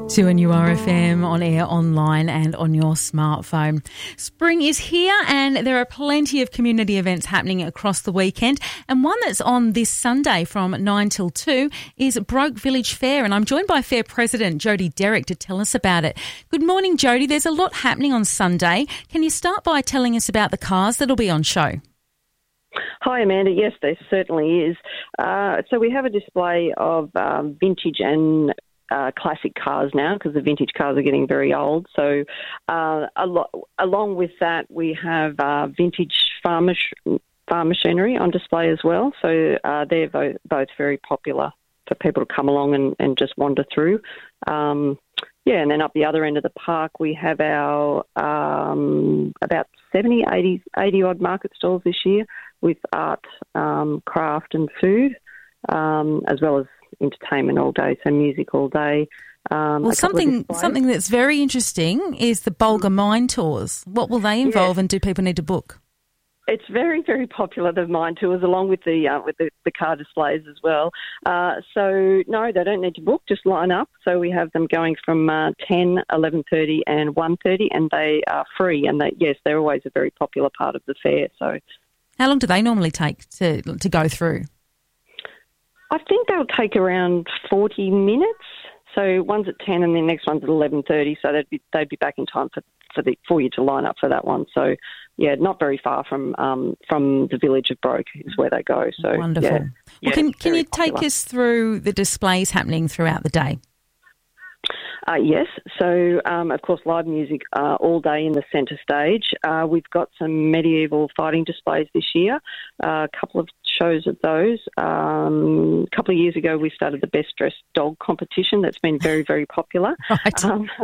2NURFM on air, online and on your smartphone. Spring is here and there are plenty of community events happening across the weekend, and one that's on this Sunday from 9 till 2 is Broke Village Fair, and I'm joined by Fair President Jody Derrick to tell us about it. Good morning, Jody. There's a lot happening on Sunday. Can you start by telling us about the cars that'll be on show? Hi, Amanda. Yes, there certainly is. So we have a display of vintage and classic cars now, because the vintage cars are getting very old. So along with that, we have vintage farm machinery on display as well. So they're both very popular for people to come along and just wander through. And then up the other end of the park, we have our about 80 odd market stalls this year with art, craft and food, as well as entertainment all day, so music all day. Something that's very interesting is the Bulga Mine Tours. What will they involve, and do people need to book? It's very, very popular, the mine tours, along with the car displays as well. So, no, they don't need to book, just line up. So we have them going from 10, 11:30 and 1:30, and they are free. And they're always a very popular part of the fair. So, how long do they normally take to go through? I think they'll take around 40 minutes. So one's at 10 and the next one's at 11:30. So they'd be back in time for you to line up for that one. So not very far from the village of Broke is where they go. So wonderful. Can you take us through the displays happening throughout the day? Yes. So, of course, live music all day in the centre stage. We've got some medieval fighting displays this year, a couple of shows of those. A couple of years ago, we started the Best Dressed Dog competition. That's been very, very popular. Right.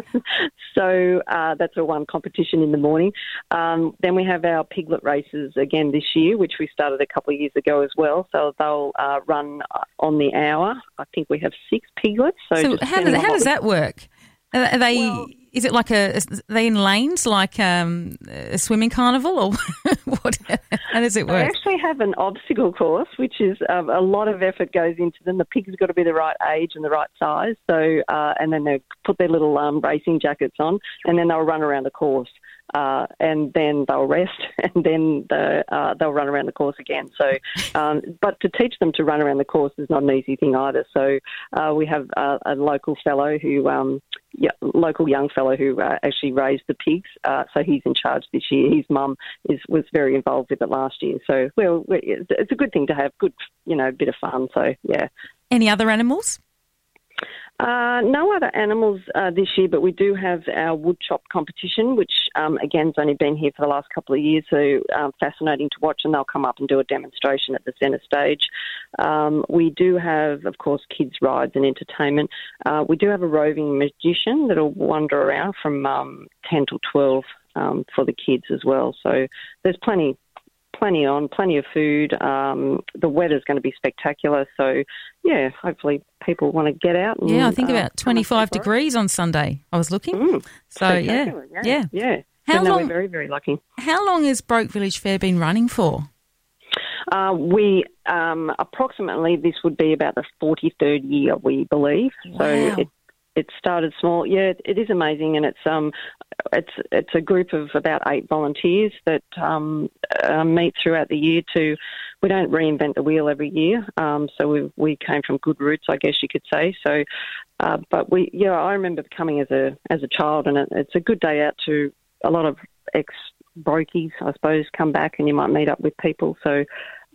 So that's one competition in the morning. Then we have our piglet races again this year, which we started a couple of years ago as well. So they'll run on the hour. I think we have 6 piglets. So how does that work? Are they? Is it like are they in lanes like a swimming carnival, or what? How does it work? They actually have an obstacle course, which is a lot of effort goes into them. The pigs have got to be the right age and the right size. So and then they put their little racing jackets on, and then they'll run around the course. And then they'll rest, and then they'll run around the course again. So, but to teach them to run around the course is not an easy thing either. So we have a local fellow local young fellow who actually raised the pigs. So he's in charge this year. His mum was very involved with it last year. So it's a good thing to have, good, bit of fun. So yeah. Any other animals? No other animals this year, but we do have our wood chop competition, which, again, has only been here for the last couple of years, so fascinating to watch, and they'll come up and do a demonstration at the centre stage. We do have, of course, kids' rides and entertainment. We do have a roving magician that'll wander around from 10 till 12 for the kids as well. So there's plenty of food. The weather's going to be spectacular. So, hopefully people want to get out. And, I think about 25 degrees on Sunday. I was looking. So, yeah. We're very, very lucky. How long has Broke Village Fair been running for? We approximately, this would be about the 43rd year, we believe. Wow. So it started small. Yeah, it is amazing, and it's a group of about 8 volunteers that meet throughout the year. We don't reinvent the wheel every year, so we came from good roots, I guess you could say. So, but I remember coming as a child, and it's a good day out to a lot of ex-brokies, I suppose, come back, and you might meet up with people. So,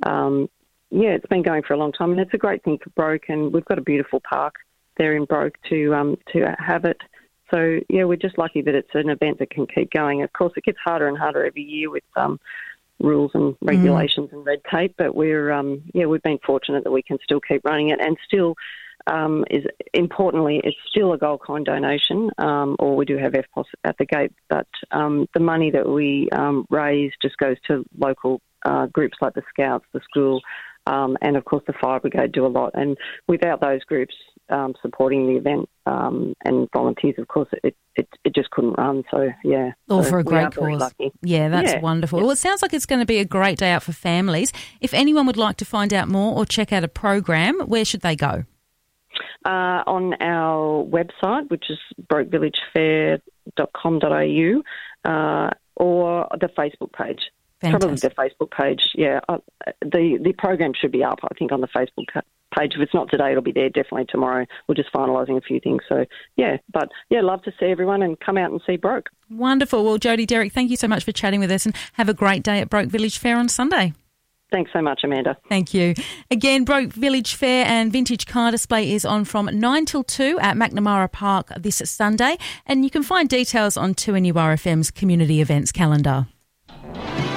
it's been going for a long time, and it's a great thing for Broke, and we've got a beautiful park there in Broke to have it. So, we're just lucky that it's an event that can keep going. Of course, it gets harder and harder every year with rules and regulations and red tape, but we've been fortunate that we can still keep running it, and still importantly, it's still a gold coin donation, or we do have FPOS at the gate, but the money that we raise just goes to local groups like the Scouts, the school, and of course the Fire Brigade do a lot. And without those groups supporting the event and volunteers, of course, it just couldn't run. So, yeah. All for a great cause. Yeah, that's wonderful. Yeah. Well, it sounds like it's going to be a great day out for families. If anyone would like to find out more or check out a program, where should they go? on our website, which is brokevillagefair.com.au, or the Facebook page. Fantastic. Probably the Facebook page, yeah. The program should be up, I think, on the Facebook page. If it's not today, it'll be there definitely tomorrow. We're just finalising a few things. So, love to see everyone and come out and see Broke. Wonderful. Well, Jodie, Derek, thank you so much for chatting with us, and have a great day at Broke Village Fair on Sunday. Thanks so much, Amanda. Thank you. Again, Broke Village Fair and Vintage Car Display is on from 9 till 2 at McNamara Park this Sunday, and you can find details on 2NURFM's community events calendar.